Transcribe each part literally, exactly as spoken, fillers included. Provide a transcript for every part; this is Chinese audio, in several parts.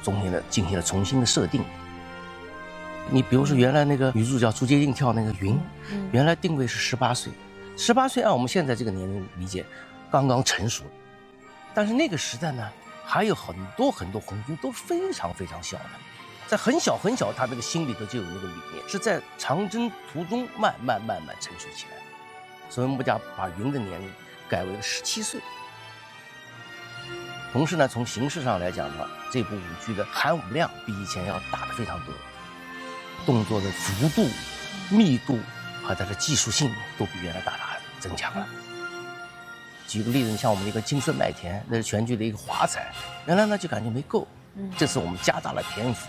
中间的进行了重新的设定。你比如说原来那个女主角朱洁静跳那个云，原来定位是十八岁，十八岁按我们现在这个年龄理解，刚刚成熟。但是那个时代呢，还有很多很多红军都非常非常小的，在很小很小，他这个心里头就有那个理念，是在长征途中慢慢慢慢成熟起来。所以我们家把云的年龄改为了十七岁。同时呢，从形式上来讲的话，这部舞剧的含舞量比以前要大得非常多，动作的幅度、密度和它的技术性都比原来大大增强了。举个例子，你像我们那个金色麦田，那是全剧的一个华彩，原来呢就感觉没够，这次我们加大了篇幅。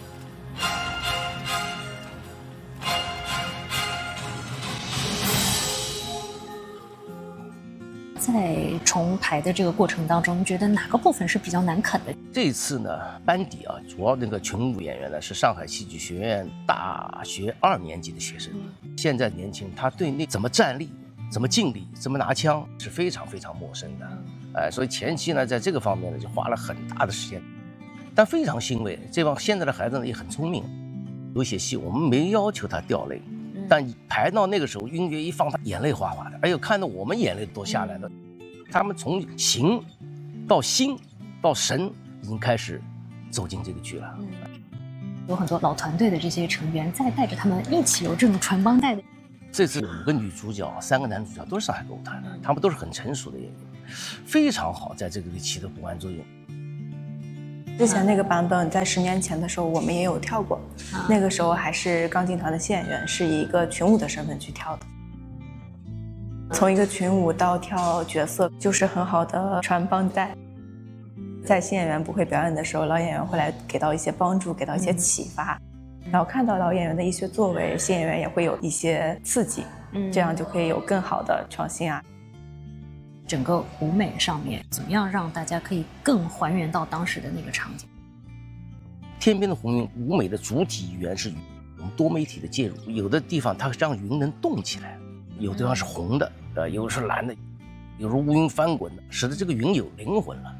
在重排的这个过程当中，你觉得哪个部分是比较难啃的？ 这一次呢，班底啊，主要那个群舞演员呢是上海戏剧学院大学二年级的学生，现在年轻，他对那怎么站立、怎么敬礼、怎么拿枪是非常非常陌生的，哎，所以前期呢，在这个方面呢就花了很大的时间，但非常欣慰，这帮现在的孩子呢也很聪明，有些戏我们没要求他掉泪。但排到那个时候，音乐一放，他眼泪哗哗的，哎呦，看到我们眼泪都下来了。他们从形到心到神，已经开始走进这个剧了。 有很多老团队的这些成员在带着他们一起有这种传帮带的。 这次五个女主角，三个男主角都是上海歌舞团的，他们都是很成熟的演员，非常好，在这个里起的补完作用。 之前那个版本在十年前的时候我们也有跳过，啊、那个时候还是钢琴团的谢演员，是以一个群舞的身份去跳的。从一个群舞到跳角色，就是很好的传帮带。在新演员不会表演的时候，老演员会来给到一些帮助，给到一些启发，嗯、然后看到老演员的一些作为，新演员也会有一些刺激，嗯、这样就可以有更好的创新啊。 整个舞美上面怎么样让大家可以更还原到当时的那个场景？ 天边的红云舞美的主体语言是我们多媒体的介入，有的地方它让云能动起来，有的地方是红的，呃，有的是蓝的，有时候乌云翻滚的，使得这个云有灵魂了。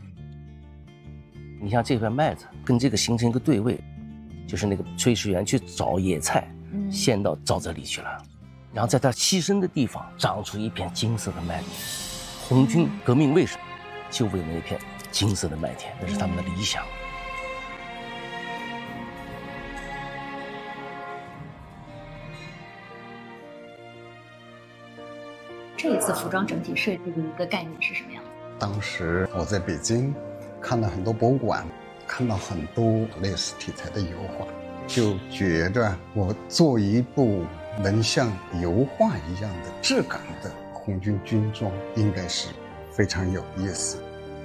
你像这片麦子跟这个形成一个对位，就是那个炊事员去找野菜，献到沼泽里去了，然后在他栖身的地方长出一片金色的麦子。红军革命卫士就为那一片金色的麦田，那是他们的理想。 这一次服装整体设计的一个概念是什么样的？ 当时我在北京看了很多博物馆，看到很多类似题材的油画，就觉着我做一部能像油画一样的质感的红军军装应该是非常有意思，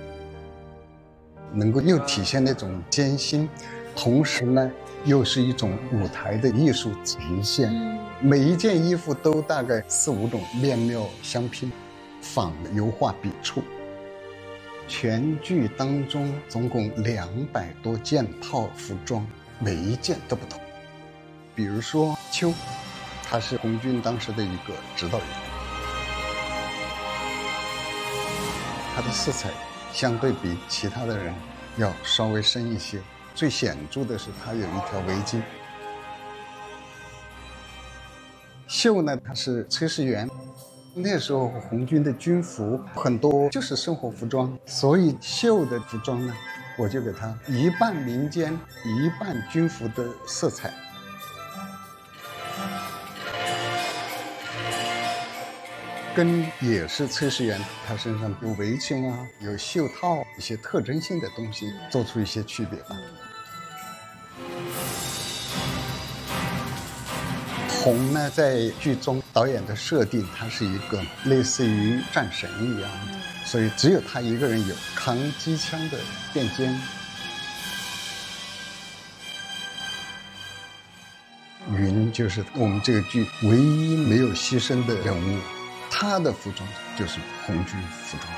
能够又体现那种艰辛，同时呢又是一种舞台的艺术呈现。每一件衣服都大概四五种面料相拼，仿油画笔触。全剧当中总共两百多件套服装，每一件都不同。比如说秋，他是红军当时的一个指导员，他的色彩相对比其他的人要稍微深一些，最显著的是他有一条围巾。秀呢，他是炊事员，那时候红军的军服很多就是生活服装，所以秀的服装呢，我就给他一半民间一半军服的色彩。跟也是炊事员，他身上有围裙啊，有袖套，一些特征性的东西，做出一些区别吧。红呢，在剧中导演的设定，他是一个类似于战神一样的，所以只有他一个人有扛机枪的便肩。云就是我们这个剧唯一没有牺牲的人物，他的服装就是红军服装。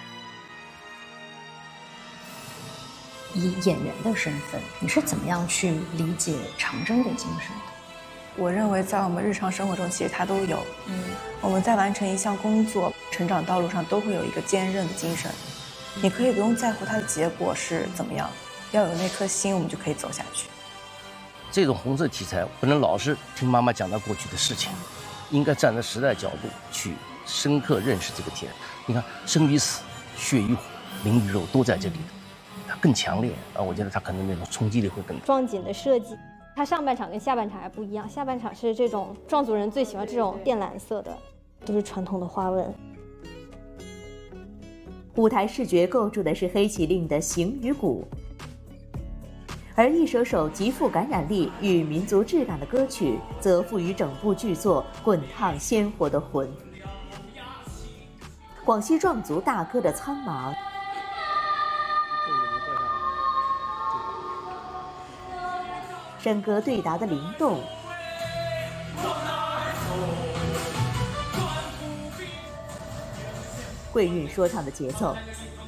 以演员的身份，你是怎么样去理解长征的精神的？ 我认为在我们日常生活中其实它都有，嗯，我们在完成一项工作成长道路上都会有一个坚韧的精神，你可以不用在乎它的结果是怎么样， 要有那颗心，我们就可以走下去。 这种红色题材不能老是听妈妈讲到过去的事情，应该站在时代角度去深刻认识这个天。你看，生与死、血与火、灵与肉都在这里，它更强烈啊！我觉得它可能那种冲击力会更大。 装景的设计，它上半场跟下半场还不一样，下半场是这种壮族人最喜欢这种靛蓝色的，都是传统的花纹。 舞台视觉构筑的是黑麒麟的形与骨。而一首首极富感染力与民族质感的歌曲，则赋予整部剧作滚烫鲜活的魂。广西壮族大歌的苍茫，笙歌对答的灵动，桂韵说唱的节奏。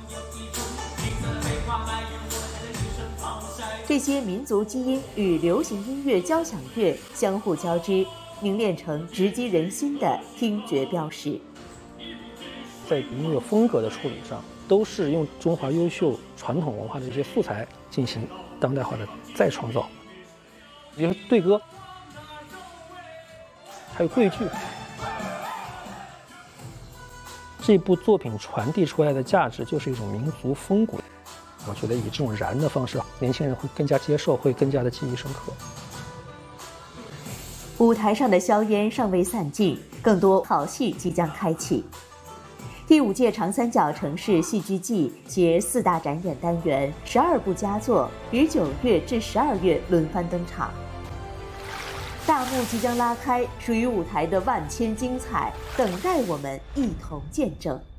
这些民族基因与流行音乐交响乐相互交织，凝练成直击人心的听觉标识。 在音乐风格的处理上，都是用中华优秀传统文化的一些素材进行当代化的再创造，比如对歌，还有对句。这部作品传递出来的价值就是一种民族风骨。我觉得以这种燃的方式，年轻人会更加接受，会更加的记忆深刻。 舞台上的硝烟尚未散尽，更多好戏即将开启。第五届长三角城市戏剧季携四大展演单元、十二部佳作，于九月至十二月轮番登场。大幕即将拉开，属于舞台的万千精彩，等待我们一同见证。